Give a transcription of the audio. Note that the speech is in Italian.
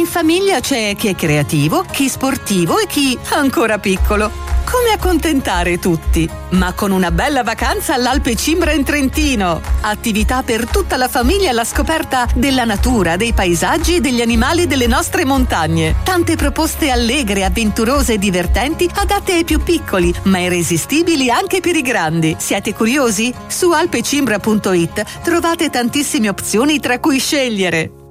In famiglia c'è chi è creativo, chi sportivo e chi ancora piccolo. Come accontentare tutti? Ma con una bella vacanza all'Alpe Cimbra in Trentino! Attività per tutta la famiglia alla scoperta della natura, dei paesaggi e degli animali delle nostre montagne. Tante proposte allegre, avventurose e divertenti adatte ai più piccoli, ma irresistibili anche per i grandi. Siete curiosi? Su alpecimbra.it trovate tantissime opzioni tra cui scegliere.